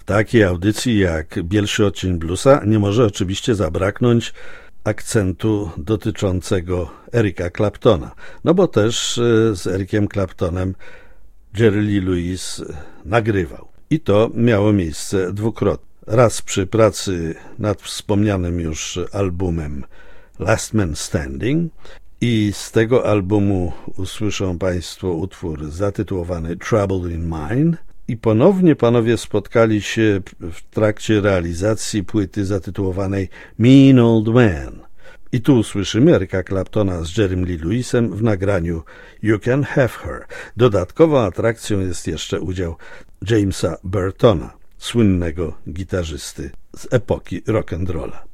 takiej audycji jak Bielszy Odcień Bluesa nie może oczywiście zabraknąć akcentu dotyczącego Erika Claptona. No bo też z Erikiem Claptonem Jerry Lee Lewis nagrywał. I to miało miejsce dwukrotnie. Raz przy pracy nad wspomnianym już albumem Last Man Standing i z tego albumu usłyszą Państwo utwór zatytułowany Trouble in Mind i ponownie panowie spotkali się w trakcie realizacji płyty zatytułowanej Mean Old Man. I tu usłyszymy Erika Claptona z Jerrym Lee Lewisem w nagraniu You Can Have Her. Dodatkową atrakcją jest jeszcze udział Jamesa Burtona, słynnego gitarzysty z epoki rock'n'rolla.